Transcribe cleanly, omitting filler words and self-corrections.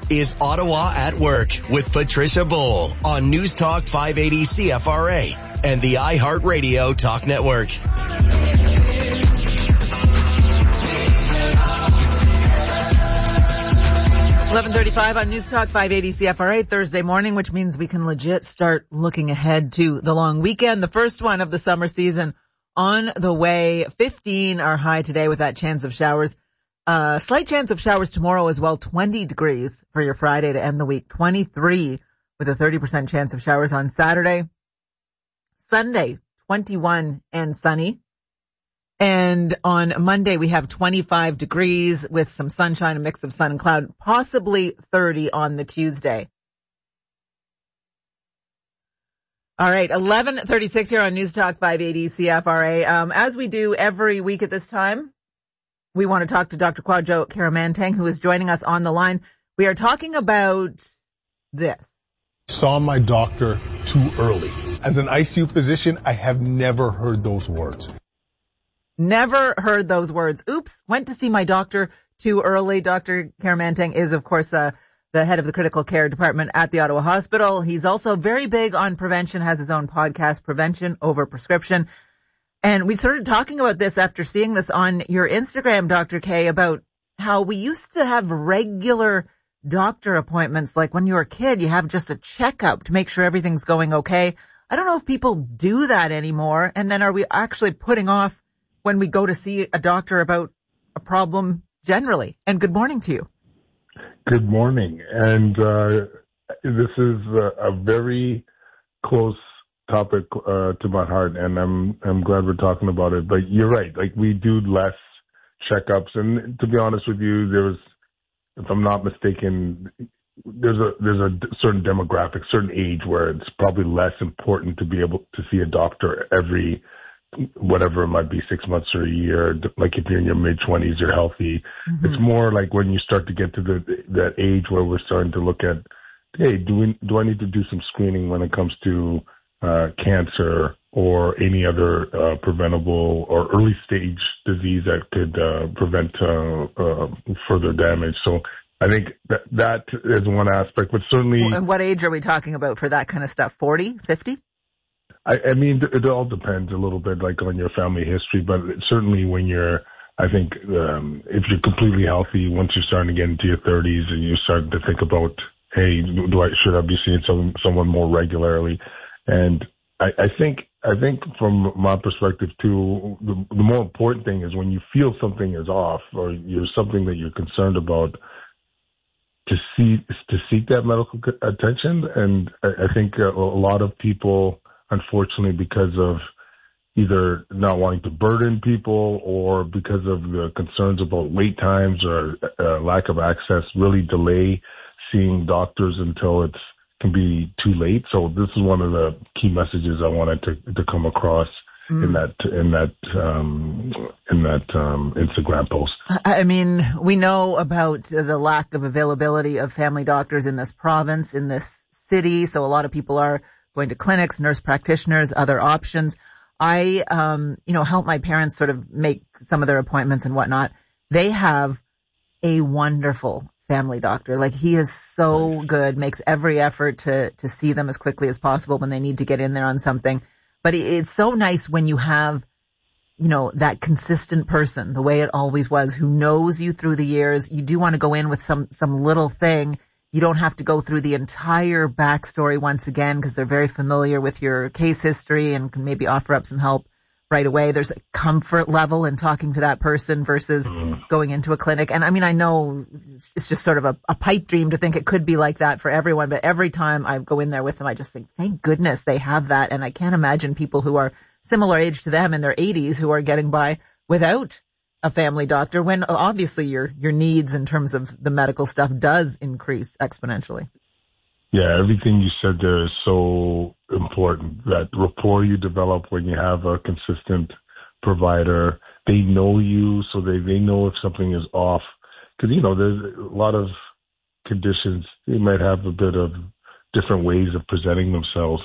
is Ottawa at Work with Patricia Bull on News Talk 580 CFRA and the iHeartRadio Talk Network. 11:35 on News Talk 580 CFRA Thursday morning, which means we can legit start looking ahead to the long weekend, the first one of the summer season on the way. 15 are high today with that chance of showers. Slight chance of showers tomorrow as well. 20 degrees for your Friday to end the week. 23 with a 30% chance of showers on Saturday. Sunday, 21 and sunny. And on Monday, we have 25 degrees with some sunshine, a mix of sun and cloud, possibly 30 on the Tuesday. All right, 11:36 here on News Talk 580 CFRA. As we do every week at this time, we want to talk to Dr. Kwadwo Kyeremanteng, who is joining us on the line. We are talking about this. Saw my doctor too early. As an ICU physician, I have never heard those words. Never heard those words. Oops, went to see my doctor too early. Dr. Kyeremanteng is, of course, the head of the critical care department at the Ottawa Hospital. He's also very big on prevention, has his own podcast, Prevention Over Prescription. And we started talking about this after seeing this on your Instagram, Dr. K, about how we used to have regular doctor appointments. Like when you were a kid, you have just a checkup to make sure everything's going okay. I don't know if people do that anymore. And then are we actually putting off when we go to see a doctor about a problem generally? And good morning to you. Good morning. And this is a very close topic to my heart, and I'm glad we're talking about it. But you're right. Like, we do less checkups, and to be honest with you, there's, if I'm not mistaken, there's a certain demographic, certain age where it's probably less important to be able to see a doctor every, whatever it might be, 6 months or a year. Like if you're in your mid-20s, you're healthy. Mm-hmm. It's more like when you start to get to that age where we're starting to look at, hey, do I need to do some screening when it comes to cancer or any other preventable or early stage disease that could prevent further damage. So I think that is one aspect, but certainly. And what age are we talking about for that kind of stuff? 40, 50? I mean, it all depends a little bit, like, on your family history, but certainly when you're, I think, if you're completely healthy, once you're starting to get into your 30s and you're starting to think about, hey, should I be seeing someone more regularly? And I think from my perspective too, the more important thing is when you feel something is off or you're something that you're concerned about, to seek that medical attention. And I think a lot of people, unfortunately, because of either not wanting to burden people or because of the concerns about wait times or lack of access, really delay seeing doctors until it can be too late. So this is one of the key messages I wanted to come across in that Instagram post. I mean, we know about the lack of availability of family doctors in this province, in this city. So a lot of people are going to clinics, nurse practitioners, other options. I, help my parents sort of make some of their appointments and whatnot. They have a wonderful family doctor. Like, he is so good, makes every effort to see them as quickly as possible when they need to get in there on something. But it's so nice when you have, that consistent person, the way it always was, who knows you through the years. You do want to go in with some little thing. You don't have to go through the entire backstory once again because they're very familiar with your case history and can maybe offer up some help right away. There's a comfort level in talking to that person versus going into a clinic. And I mean, I know it's just sort of a pipe dream to think it could be like that for everyone, but every time I go in there with them, I just think, thank goodness they have that. And I can't imagine people who are similar age to them in their 80s who are getting by without a family doctor when obviously your needs in terms of the medical stuff does increase exponentially. Yeah, everything you said there is so important. That rapport you develop when you have a consistent provider. They know you, so they know if something is off. Because, there's a lot of conditions. They might have a bit of different ways of presenting themselves.